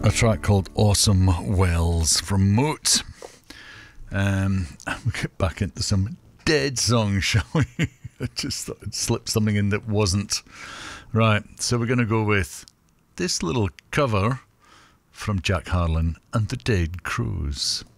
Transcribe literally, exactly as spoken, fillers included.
a track called Awesome Wells from Moot. Um, we'll get back into some Dead songs, shall we? I just thought I'd slip something in that wasn't. Right, so we're going to go with this little cover from Jack Harlan and the Dead Crows.